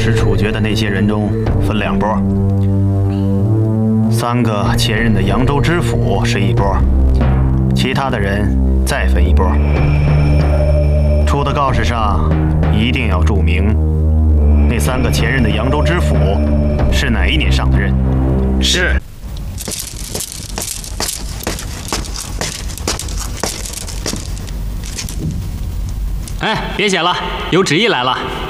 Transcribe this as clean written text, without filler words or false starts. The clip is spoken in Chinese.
时处决的那些人中分2波，3个前任的扬州知府是1波，其他的人再分1波。出的告示上一定要注明那3个前任的扬州知府是哪一年上的任。 是。 哎，别写了，有旨意来了。